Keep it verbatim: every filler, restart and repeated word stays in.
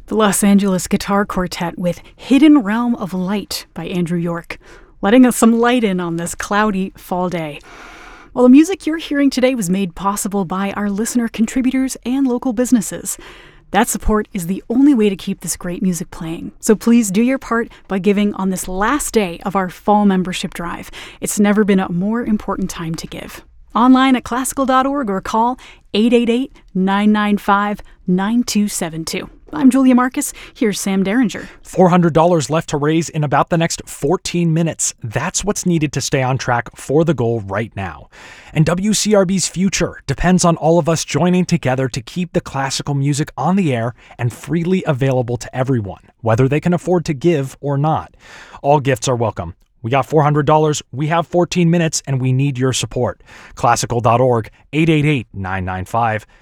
The Los Angeles Guitar Quartet with Hidden Realm of Light by Andrew York, letting us some light in on this cloudy fall day. Well, the music you're hearing today was made possible by our listener contributors and local businesses. That support is the only way to keep this great music playing. So please do your part by giving on this last day of our fall membership drive. It's never been a more important time to give. Online at classical dot org or call eight eight eight, nine nine five, nine two seven two. I'm Julia Marcus. Here's Sam Derringer. four hundred dollars left to raise in about the next fourteen minutes. That's what's needed to stay on track for the goal right now. And W C R B's future depends on all of us joining together to keep the classical music on the air and freely available to everyone, whether they can afford to give or not. All gifts are welcome. We got four hundred dollars, we have fourteen minutes, and we need your support. classical dot org, eight eight eight, nine nine five,